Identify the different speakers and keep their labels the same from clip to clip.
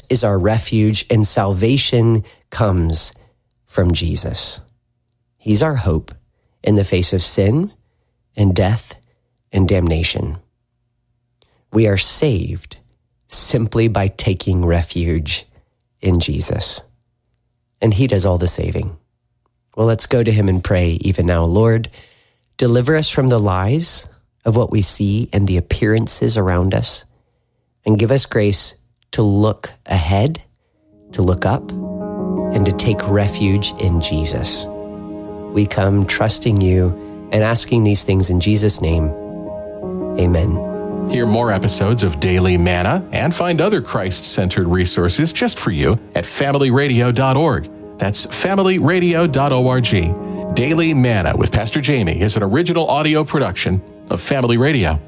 Speaker 1: is our refuge, and salvation comes from Jesus. He's our hope in the face of sin and death and damnation. We are saved simply by taking refuge in Jesus. And he does all the saving. Well, let's go to him and pray even now. Lord, deliver us from the lies of what we see and the appearances around us, and give us grace to look ahead, to look up, and to take refuge in Jesus. We come trusting you and asking these things in Jesus' name. Amen.
Speaker 2: Hear more episodes of Daily Manna and find other Christ-centered resources just for you at familyradio.org. That's familyradio.org. Daily Manna with Pastor Jamie is an original audio production of Family Radio.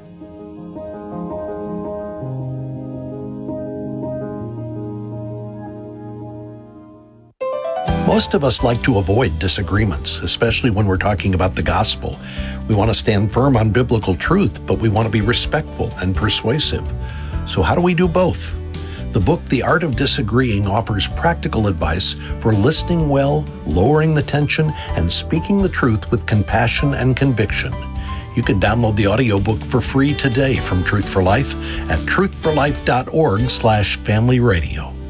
Speaker 3: Most of us like to avoid disagreements, especially when we're talking about the gospel. We want to stand firm on biblical truth, but we want to be respectful and persuasive. So how do we do both? The book, The Art of Disagreeing, offers practical advice for listening well, lowering the tension, and speaking the truth with compassion and conviction. You can download the audiobook for free today from Truth for Life at truthforlife.org/familyradio.